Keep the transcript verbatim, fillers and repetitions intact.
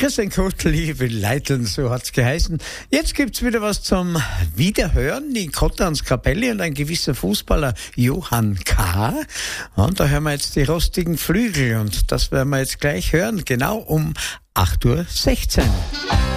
Christian Kotli will leiteln, so hat's geheißen. Jetzt gibt's wieder was zum Wiederhören. Die Kottans Kapelle und ein gewisser Fußballer Johann K. Und da hören wir jetzt die rostigen Flügel und das werden wir jetzt gleich hören, genau um acht Uhr sechzehn.